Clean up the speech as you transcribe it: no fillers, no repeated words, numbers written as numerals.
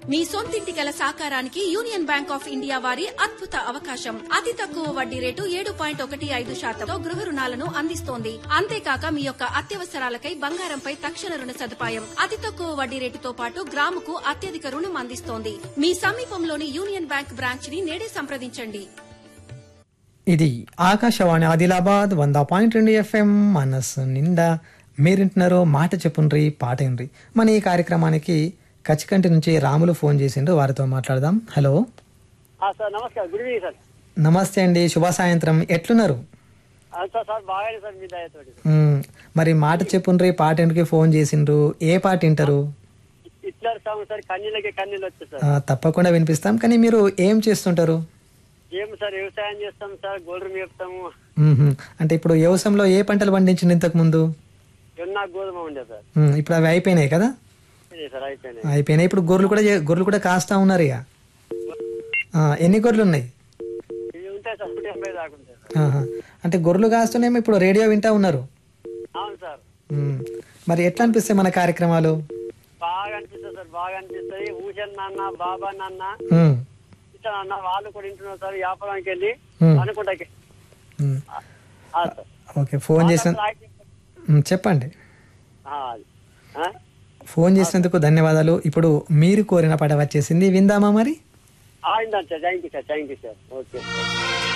మీ సొంతింటి కల సాకారానికి union bank of India వారి అద్భుత అవకాశం. అతి తక్కువ వడ్డీ రేటు 7.15% గృహ రుణాలను అందిస్తోంది. అంతేకాక మీ యొక్క అత్యవసరాలకై బంగారంపై తక్షణ రుణ సదుపాయం. అతి తక్కువ వడ్డీ రేటుతో పాటు గ్రాముకు అత్యధిక రుణం అందిస్తోంది. మీ సమీపంలోని యూనియన్ బ్యాంక్ బ్రాంచ్ ని నేడే సంప్రదించండి. ఇది ఆకాశవాణి ఆదిలాబాద్ 100.2 FM మనసు నిండా. మీరింటున్నారు మాట చెప్పుండ్రి పాటేండ్రి. మన ఈ కార్యక్రమానికి కచ్చికంటి నుంచి రాములు ఫోన్ చేసిండ్రు, వారితో మాట్లాడదాం. హలో సార్, నమస్కారం. Good evening sir. నమస్తే అండి, శుభ సాయంత్రం. ఎట్లున్నారు? సార్ బాగానే సార్, మీ దయతోటి. మరి మాట చెప్పుండ్రి పాటేండ్రికి ఫోన్ చేసిండ్రు, ఏ పాట వింటారు? హిట్లర్ సాంగ్ సార్, కన్నీళ్ళకి కన్నీళ్ళు వచ్చాయి సార్. తప్పకుండా వినిపిస్తాం. కానీ మీరు ఏం చేస్తుంటారు? ఏం సార్, వ్యవసాయం చేస్తాం సార్, గోల్డ్ మేపుతాము. అంటే ఇప్పుడు వ్యవసాయంలో ఏ పంటలు పండించింది ఇంతకు ముందు? జొన్న, గోధుమ ఉండే సార్. ఇప్పుడు అవి అయిపోయినాయి కదా? సార్ అయిపోయినాయి. ఇప్పుడు గొర్రెలు కూడా కాస్తా ఉన్నారు ఇక. ఎన్ని గొర్రెలు ఉన్నాయి? ఇవి ఉంటాయి సార్, 180 దాకా ఉంటాయి సార్. అంటే గొర్రెలు కాస్తూనేమో ఇప్పుడు రేడియో వింటా ఉన్నారు. అవును సార్. మరి ఎట్లా అనిపిస్తాయి మన కార్యక్రమాలు? బాగా అనిపిస్తుంది సార్, బాగా అనిపిస్తాయి. ఊషన్ నాన్న, బాబా నాన్న, అన్న వాళ్ళు కూడా ఇంటున్నారు సార్. వ్యాపారానికి వెళ్ళి అనుకుంటా. ఓకే, ఫోన్ చేసిన చెప్పండి. ఫోన్ చేసినందుకు ధన్యవాదాలు. ఇప్పుడు మీరు కోరిన పాట వచ్చేసింది, విందామా మరి? Thank you sir, thank you sir. Okay.